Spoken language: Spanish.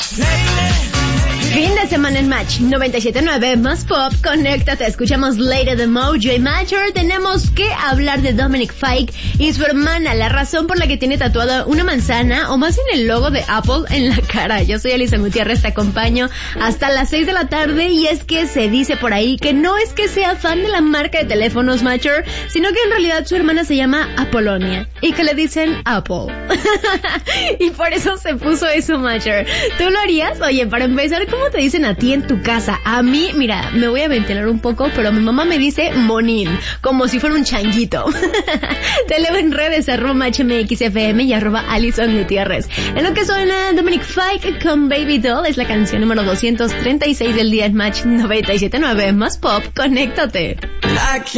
Fin de semana en Match 97.9 más pop, conéctate, escuchamos Lady the Mojo y Matter. Tenemos que hablar de Dominic Fike y su hermana, la razón por la que tiene tatuada una manzana, o más bien el logo de Apple en la cara. Yo soy Alisa Gutiérrez, te acompaño hasta las 6 de la tarde, y es que se dice por ahí que no es que sea fan de la marca de teléfonos Matcher, sino que en realidad su hermana se llama Apolonia y que le dicen Apple. Y por eso se puso eso Matcher. ¿Tú lo harías? Oye, para empezar, ¿cómo te dicen a ti en tu casa? A mí, mira, me voy a ventilar un poco, pero mi mamá me dice monín, como si fuera un changuito. Te leo en redes, @MatchMXFM y @Alison Gutiérrez. En lo que suena Dominic Fike con Baby Doll, es la canción número 236 del día en Match 97.9 más pop, conéctate.